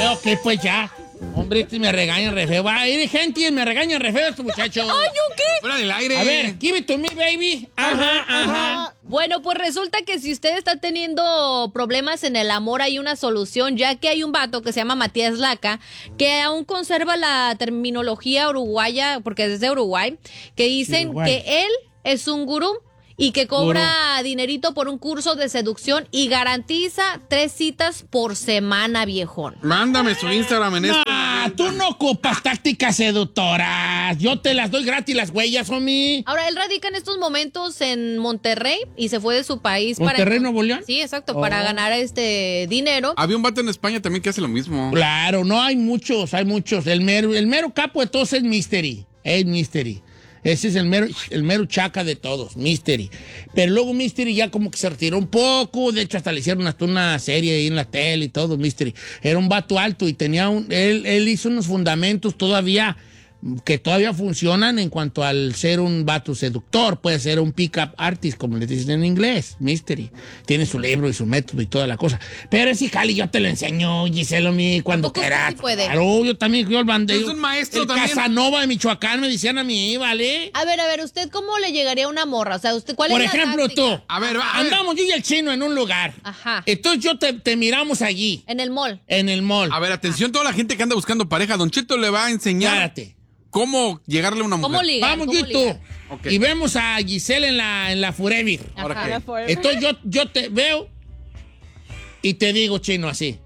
Ok, pues ya. Hombre, este me regañan re feo. Hay gente me regañan re feo estos muchachos. ¡Ay, yo qué! Fuera del aire. A ver, give it to me, baby. Ajá. Bueno, pues resulta que si usted está teniendo problemas en el amor, hay una solución, ya que hay un vato que se llama Matías Laca, que aún conserva la terminología uruguaya, porque es de Uruguay, que dicen que él es un gurú y que cobra dinerito por un curso de seducción y garantiza 3 citas por semana, viejón. Mándame su Instagram en Tú no ocupas tácticas seductoras. Yo te las doy gratis las huellas, homie. Ahora, él radica en estos momentos en Monterrey y se fue de su país ¿Monterrey, Nuevo León? Sí, exacto, para ganar dinero. Había un vato en España también que hace lo mismo. Claro, no, hay muchos. El mero capo de todos es Mystery. Ese es el mero chaca de todos, Mystery. Pero luego Mystery ya como que se retiró un poco. De hecho, hasta le hicieron hasta una serie ahí en la tele y todo, Mystery. Era un vato alto y tenía él hizo unos fundamentos que todavía funcionan en cuanto al ser un vato seductor. Puede ser un pick-up artist, como le dicen en inglés, Mystery. Tiene su libro y su método y toda la cosa. Pero ese jali yo te lo enseño, Giselle, cuando quieras. Sí puede. Claro, yo también, yo el bandero. Es un maestro el también. Casanova de Michoacán me decían a mí, ¿vale? A ver, ¿usted cómo le llegaría a una morra? O sea, ¿cuál Por es la ejemplo, táctica? tú. A ver, Andamos yo y el chino en un lugar. Ajá. Entonces yo te miramos allí, En el mall. en el mall. A ver, atención, toda la gente que anda buscando pareja. Don Cheto le va a enseñar Párate. cómo llegarle a una mujer. ¿Cómo ligar? Vamos, ¿Cómo yo y tú. ligar? Ok. Y vemos a Giselle en la Forever. Ahora Ajá. qué. Entonces yo te veo y te digo, chino, así.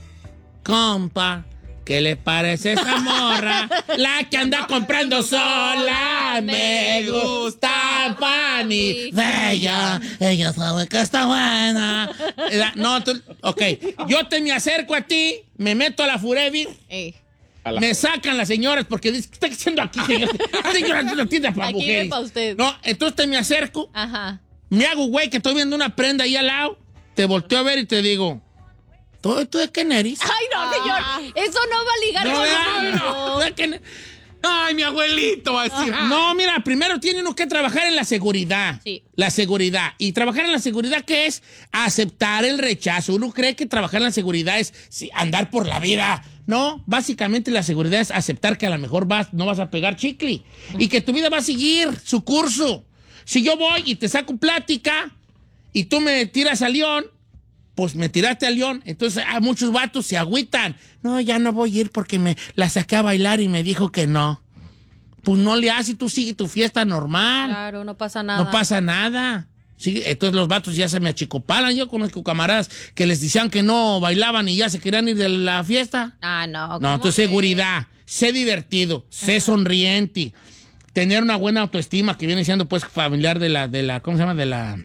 Compa, ¿qué le parece esa morra? La que anda comprando sola. Me gusta Fanny. Bella, ella sabe que está buena. No, ok. Yo me acerco a ti, me meto a la Forever. Ey. Me sacan las señoras porque dicen, ¿qué está haciendo aquí, señor? Señora, no tienda para Aquí mujeres. es para usted. No, entonces me acerco, Ajá. me hago güey que estoy viendo una prenda ahí al lado, te volteo a ver y te digo, ¿tú de qué eres? Ay, no, señor. Eso no va a ligar No, ¿tú de qué eres? Ay, mi abuelito va a decir. No, mira, primero tiene uno que trabajar en la seguridad. Sí. La seguridad. Y trabajar en la seguridad, ¿qué es? Aceptar el rechazo. Uno cree que trabajar en la seguridad es andar por la vida. No, básicamente la seguridad es aceptar que a lo mejor no vas a pegar chicle y que tu vida va a seguir su curso. Si yo voy y te saco plática y tú me tiras al león, pues me tiraste al león. Entonces muchos vatos se agüitan. No, ya no voy a ir porque la saqué a bailar y me dijo que no. Pues no le haces, tú sigue tu fiesta normal. Claro, no pasa nada. No pasa nada. Sí, entonces los vatos ya se me achicopalan. Yo conozco camaradas que les decían que no bailaban y ya se querían ir de la fiesta. Ah, no. No, ¿cómo entonces que? seguridad, sé divertido, sé sonriente, tener una buena autoestima que viene siendo pues familiar de la ¿cómo se llama?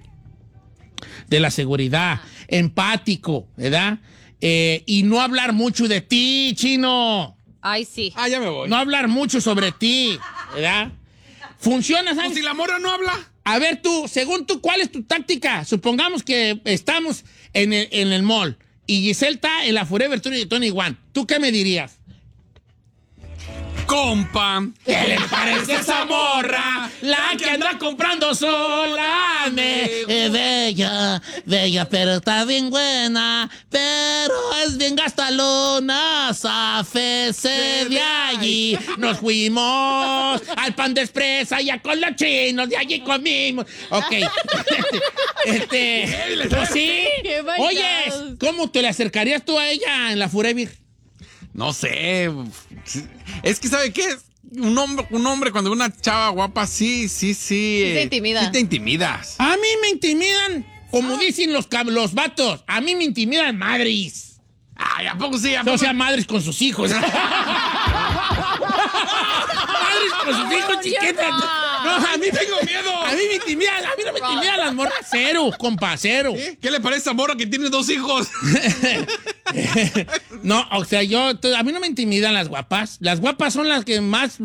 De la seguridad, empático, ¿verdad? Y no hablar mucho de ti, chino. Ay, sí. Ah, ya me voy. No hablar mucho sobre ti, ¿verdad? Funciona, Pues ¿sabes? si la morra no habla. A ver tú, según tú, ¿cuál es tu táctica? Supongamos que estamos en el mall y Giselle está en la Forever 21. ¿Tú qué me dirías? Compa. ¿Qué le parece esa morra? La que anda comprando sola. Es bella, pero está bien buena. Pero es bien gastalona. Zafese de allí. Nos fuimos al Pan de Expresa y a con los chinos. De allí comimos. Ok. Pues sí. Qué bañados. Oye, ¿cómo te le acercarías tú a ella en la Forever? No sé. Es que, ¿sabe qué? Un hombre cuando ve una chava guapa, sí. te intimida. Sí te intimidas. A mí me intimidan, como dicen los vatos, a mí me intimidan madres. Ay, ¿a poco sí? O sea, madres con sus hijos. Madres con sus hijos chiquitas. No, a mí tengo miedo. A mí me intimidan, a mí no me intimidan las morras. Cero, compa, cero. ¿Qué le parece a morra que tiene 2 hijos? No, o sea, a mí no me intimidan las guapas. Las guapas son las que más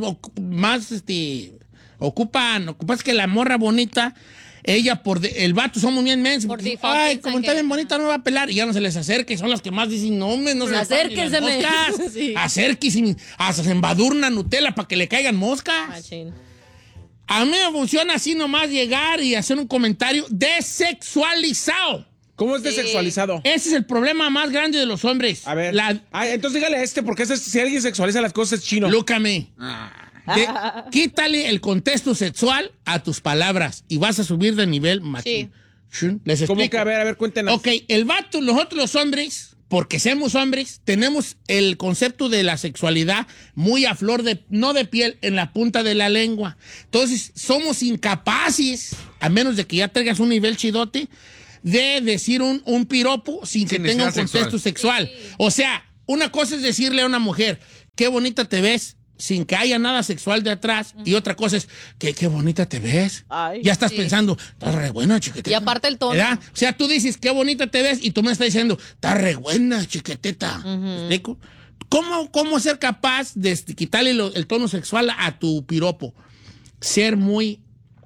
ocupan. Ocupas que la morra bonita, ella el vato somos bien mensos. Por default Ay, piensan como está que- bien bonita no me va a pelar. Y ya no se les acerca y son las que más dicen, no, hombre, no se les paran ni las Acérquenseme. moscas. Sí. Acérquese, hasta se embadurna Nutella para que le caigan moscas. Machín. A mí me funciona así nomás llegar y hacer un comentario desexualizado. ¿Cómo es desexualizado? Ese es el problema más grande de los hombres. A ver. Entonces dígale a porque si alguien sexualiza las cosas es chino. Lúcame. Quítale el contexto sexual a tus palabras y vas a subir de nivel machín. Les explico. ¿Cómo que? A ver, cuéntenos. Ok, el vato, nosotros los hombres, porque somos hombres, tenemos el concepto de la sexualidad muy a flor de, no de piel, en la punta de la lengua. Entonces, somos incapaces, a menos de que ya traigas un nivel chidote, de decir un piropo sin que tenga un contexto sexual. O sea, una cosa es decirle a una mujer, qué bonita te ves, sin que haya nada sexual de atrás. Y otra cosa es, qué bonita te ves. Ay, ya estás pensando, estás re buena, chiquitita. Y aparte el tono. ¿Verdad? O sea, tú dices, qué bonita te ves, y tú me estás diciendo, estás re buena, chiquitita. ¿Me explico? ¿Cómo ser capaz de quitarle el tono sexual a tu piropo? Ser muy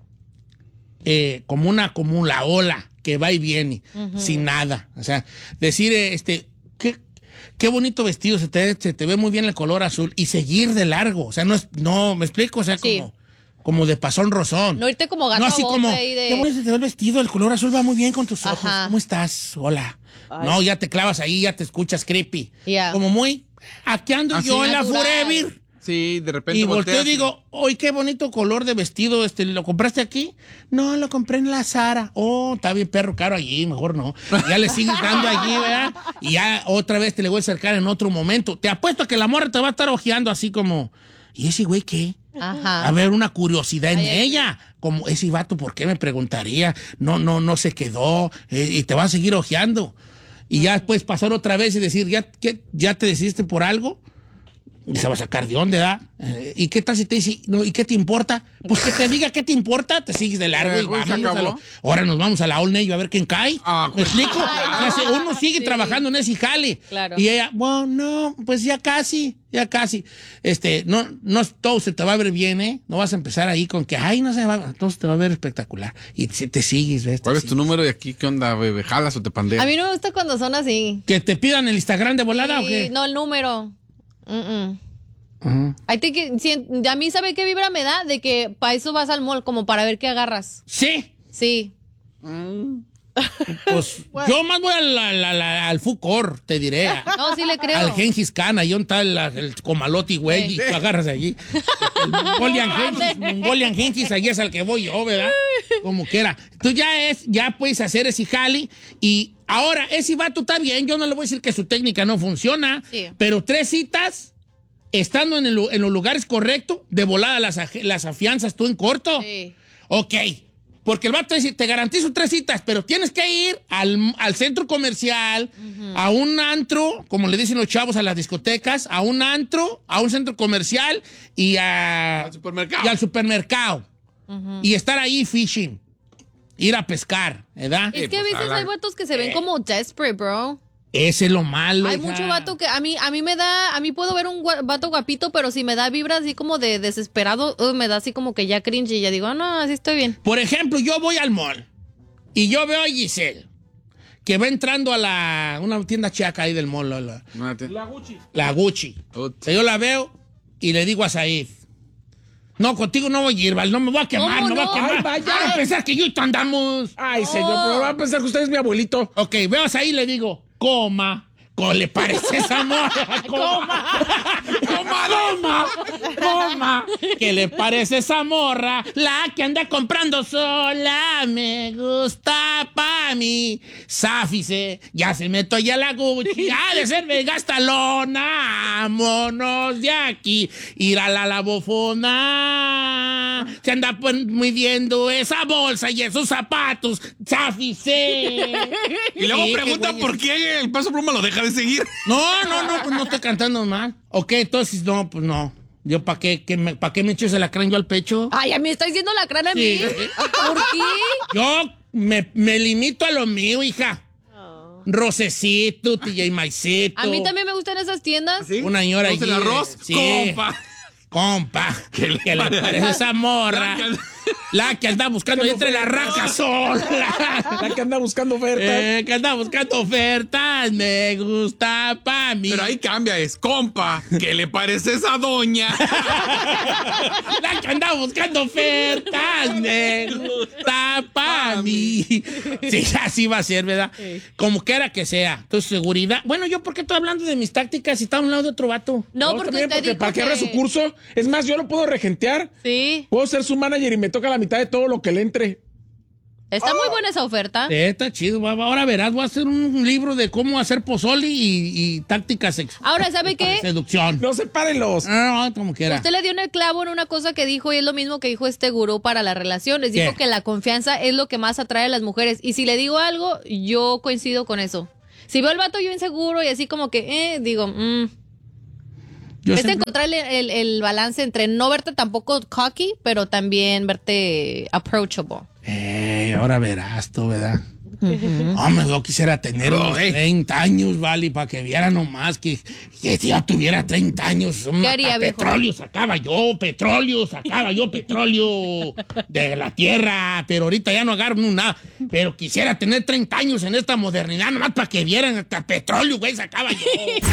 como la ola que va y viene, sin nada. O sea, decir, qué bonito vestido, se te ve muy bien el color azul, y seguir de largo. O sea, no, ¿me explico? O sea, como de pasón rozón. No irte como gato no así como, de... qué bonito se te ve el vestido, el color azul va muy bien con tus ojos. Ajá. ¿Cómo estás? Hola. Ay. No, ya te clavas ahí, ya te escuchas creepy. Yeah. Como muy, aquí ando Así yo en la natural. Forever. Sí, de repente. Y volteo y volteas digo, ¡oye, qué bonito color de vestido! ¿Lo compraste aquí? No, lo compré en la Zara. Oh, está bien perro caro allí, mejor no. Y ya le sigues dando allí, ¿verdad? Y ya otra vez te le voy a acercar en otro momento. Te apuesto a que la morra te va a estar ojeando así como, ¿y ese güey qué? Ajá. A ver, una curiosidad en ella. Como, ese vato, ¿por qué me preguntaría? No se quedó. Y te va a seguir ojeando. Y ya después pasar otra vez y decir, ¿ya te decidiste por algo? Y se va a sacar de dónde, ¿da? ¿Y qué tal si te dice, no, ¿y qué te importa? Pues que te diga qué te importa, te sigues de largo y Pues, vámonos. Ahora nos vamos a la All Navy a ver quién cae. ¿Me explico? O sea, uno sigue trabajando en ese jale. Claro. Y ella, bueno, no, pues ya casi. No todo se te va a ver bien, ¿eh? No vas a empezar ahí con que, ay, no se va, todo se te va a ver espectacular. Y si te sigues, ¿ves? ¿Cuál es tu número de aquí? ¿Qué onda, bebé? ¿Jalas o te pandeas? A mí no me gusta cuando son así. ¿Que te pidan el Instagram de volada o Sí, qué? no, el número. Ajá. A mí, ¿sabe qué vibra me da? De que para eso vas al mall, como para ver qué agarras. Sí. Sí. Pues yo más voy al Fucor, te diré. No, sí le creo. Al Gengis Khan, ahí está el Comaloti, güey, y tú agarras allí. El Mongolian Gengis, ahí es al que voy yo, ¿verdad? Como quiera. Tú ya puedes hacer ese jali, y ahora, ese vato está bien, yo no le voy a decir que su técnica no funciona, Sí. pero 3 citas, estando en los lugares correctos, de volada las afianzas tú en corto. Sí. Ok. Porque el vato dice, te garantizo 3 citas, pero tienes que ir al centro comercial, a un antro, como le dicen los chavos a las discotecas, a un antro, a un centro comercial y al supermercado. Y estar ahí fishing. Ir a pescar, ¿verdad? Es que a veces hay vatos que se ven como desperate, bro. Ese es lo malo. Hay hija. mucho vato que a mí puedo ver un vato guapito, pero si me da vibra así como de desesperado, me da así como que ya cringe y ya digo, no, así estoy bien. Por ejemplo, yo voy al mall y yo veo a Giselle, que va entrando a una tienda chaca ahí del mall, la Gucci. O sea, yo la veo y le digo a Said, no, contigo no voy a ir, ¿vale? No me voy a quemar, ¿Cómo no voy a no? quemar. Ay, vaya. Van a pensar que yo y tú andamos. Ay, señor, pero va a pensar que usted es mi abuelito. Ok, veo a Said y le digo, coma. ¿Cómo le parece esa morra? ¡Coma! ¿Qué le parece esa morra? La que anda comprando sola me gusta pa' mí. Sáfice, ya se meto ya la Gucci. Ha de ser Vegastalona. Vámonos de aquí. Ir a la bofona. Se anda midiendo esa bolsa y esos zapatos. Sáfice. Y luego Sí, preguntan qué por qué el Paso Pluma lo deja de seguir. No, pues no estoy cantando mal. Ok, entonces no, pues no. Yo, ¿para qué me echo ese lacrán yo al pecho? Ay, a mí me está diciendo la crana a mí. Sí. ¿Por qué? Yo me limito a lo mío, hija. Rocecito, TJ Maicito. A mí también me gustan esas tiendas. ¿Sí? Una señora ¿Vamos allí. el arroz? Sí. Compa. Compa. ¿Qué le parece esa morra? La que anda buscando ahí entre las racas sola. La que anda buscando ofertas. Que anda buscando ofertas. Me gusta pa' mí. Pero ahí cambia, es compa. ¿Qué le parece esa doña? La que anda buscando ofertas. Me gusta pa' mí. Sí, así va a ser, ¿verdad? Como quiera que sea. Tu seguridad. Bueno, ¿yo por qué estoy hablando de mis tácticas si está a un lado de otro vato? No, porque también, usted dijo para que abra su curso. Es más, yo lo puedo regentear. Sí. Puedo ser su manager y me toca la mitad de todo lo que le entre. Está muy buena esa oferta. Está chido. Ahora verás, voy a hacer un libro de cómo hacer pozole y tácticas sexuales. Ahora, ¿sabe qué? Seducción. No sepárenlos. No, como quiera. Usted le dio en el clavo en una cosa que dijo y es lo mismo que dijo este gurú para las relaciones. Dijo ¿Qué? que la confianza es lo que más atrae a las mujeres. Y si le digo algo, yo coincido con eso. Si veo al vato yo inseguro y así como que, digo, Yo es siempre- encontrar el balance entre no verte tampoco cocky, pero también verte approachable. Ahora verás tú, ¿verdad? Hombre, yo quisiera tener unos 30 años, vale, para que viera nomás que si ya tuviera 30 años. ¿Qué haría, viejo? Petróleo sacaba yo petróleo de la tierra, pero ahorita ya no agarro nada. Pero quisiera tener 30 años en esta modernidad, nomás para que vieran hasta petróleo, güey, sacaba yo.